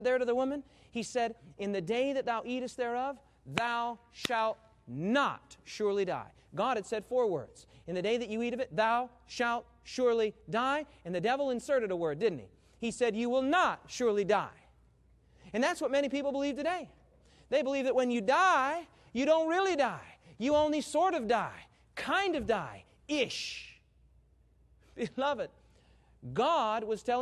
there to the woman? He said, in the day that thou eatest thereof, thou shalt not surely die. God had said 4 words. In the day that you eat of it, thou shalt surely die. And the devil inserted a word, didn't he? He said, you will not surely die. And that's what many people believe today. They believe that when you die, you don't really die. You only sort of die, kind of die, ish. Beloved, God was telling